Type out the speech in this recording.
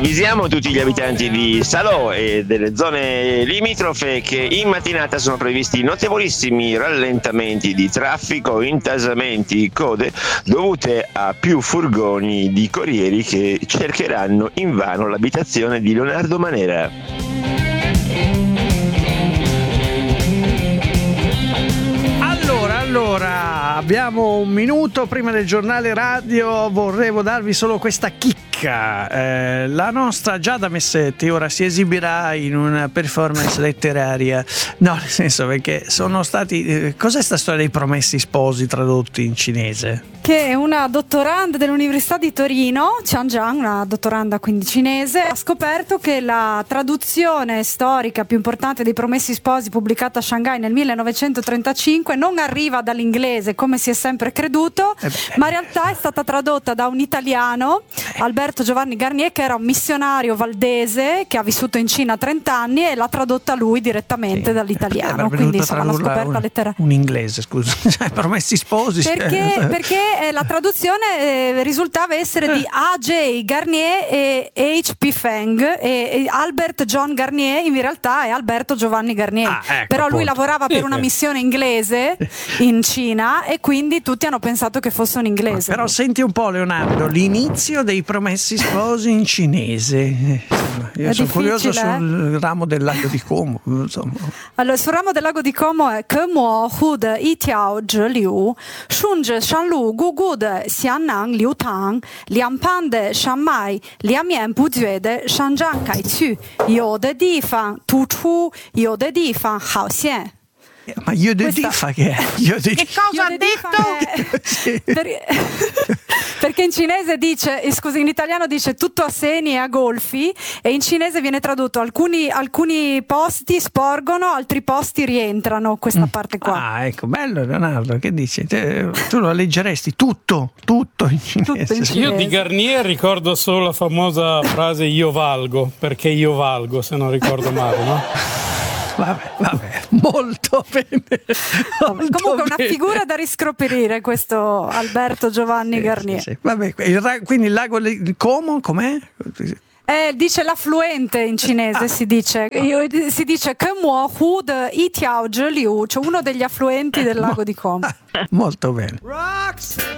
avvisiamo tutti gli abitanti di Salò e delle zone limitrofe che in mattinata sono previsti notevolissimi rallentamenti di traffico, intasamenti, code dovute a più furgoni di corrieri che cercheranno invano l'abitazione di Leonardo Manera. Allora, abbiamo un minuto prima del giornale radio, vorrevo darvi solo questa chicca. La nostra Giada Messetti ora si esibirà in una performance letteraria. No, nel senso, perché sono stati... cos'è sta storia dei promessi sposi tradotti in cinese? Che è una dottoranda dell'Università di Torino, Qian Zhang, una dottoranda quindi cinese, ha scoperto che la traduzione storica più importante dei Promessi Sposi, pubblicata a Shanghai nel 1935, non arriva dall'inglese come si è sempre creduto, ma in realtà è stata tradotta da un italiano, Alberto Giovanni Garnier, che era un missionario valdese che ha vissuto in Cina 30 anni e l'ha tradotta lui direttamente dall'italiano. Quindi insomma una scoperta letteraria. Un inglese, scusa, cioè, Promessi Sposi. Perché la traduzione risultava essere di A.J. Garnier e H.P. Feng, e Albert John Garnier in realtà è Alberto Giovanni Garnier. Ecco, però lui appunto. lavorava per una missione inglese in Cina e quindi tutti hanno pensato che fosse un inglese. Però senti un po', Leonardo, l'inizio dei Promessi Sposi in cinese. Io sono curioso sul ramo del lago di Como. Insomma. Allora, sul ramo del lago di Como è Ke Mo Hu de Yi Tiao Zhe Liu Shun Zhe Shan Lu Gu Gu de Xiannang Liu Tang Liang Pan de Shan Mai Liang Mian Bu Jue de Shan Zhang Kai Qu You de Difang Tu Chu You de Difang Hao Xian. Ma io di fa che è? Che cosa ha detto? Sì. Perché in cinese dice, scusi, in italiano dice tutto a seni e a golfi, e in cinese viene tradotto alcuni posti sporgono, altri posti rientrano, questa parte qua. Ah, ecco, bello Leonardo, che dici? Tu lo leggeresti tutto in cinese. Tutto in cinese. Io di Garnier ricordo solo la famosa frase io valgo, perché io valgo, se non ricordo male, no? Vabbè, molto bene. Molto Comunque una bene. figura da riscoprire questo Alberto Giovanni Garnier. Sì. Vabbè, quindi il lago di Como com'è? Dice l'affluente in cinese, si dice Ke Mo Hu de Yi Tiao Zhe Liu, cioè uno degli affluenti del lago di Como. Molto bene.